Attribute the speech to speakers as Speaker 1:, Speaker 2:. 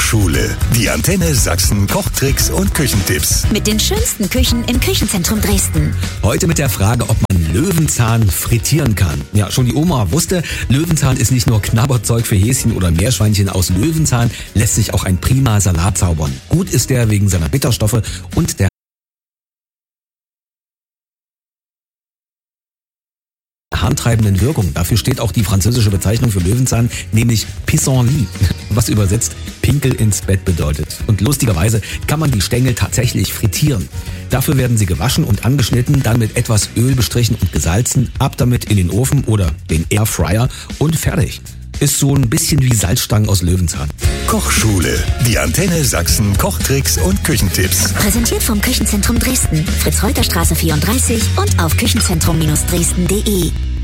Speaker 1: Kochschule. Die Antenne Sachsen Kochtricks und Küchentipps.
Speaker 2: Mit den schönsten Küchen im Küchenzentrum Dresden.
Speaker 3: Heute mit der Frage, ob man Löwenzahn frittieren kann. Ja, schon die Oma wusste, Löwenzahn ist nicht nur Knabberzeug für Häschen oder Meerschweinchen. Aus Löwenzahn lässt sich auch ein prima Salat zaubern. Gut ist der wegen seiner Bitterstoffe und der harntreibenden Wirkung. Dafür steht auch die französische Bezeichnung für Löwenzahn, nämlich Pissenlit, was übersetzt Pinkel ins Bett bedeutet. Und lustigerweise kann man die Stängel tatsächlich frittieren. Dafür werden sie gewaschen und angeschnitten, dann mit etwas Öl bestrichen und gesalzen, ab damit in den Ofen oder den Airfryer und fertig. Ist so ein bisschen wie Salzstangen aus Löwenzahn.
Speaker 1: Kochschule. Die Antenne Sachsen Kochtricks und Küchentipps.
Speaker 2: Präsentiert vom Küchenzentrum Dresden. Fritz-Reuter-Straße 34 und auf küchenzentrum-dresden.de.